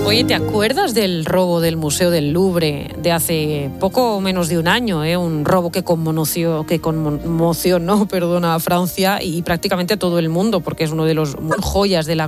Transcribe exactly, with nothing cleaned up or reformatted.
Oye, ¿te acuerdas del robo del Museo del Louvre de hace poco menos de un año? ¿eh? Un robo que conmoció, que conmocionó perdona, a Francia y prácticamente a todo el mundo, porque es uno de los joyas de la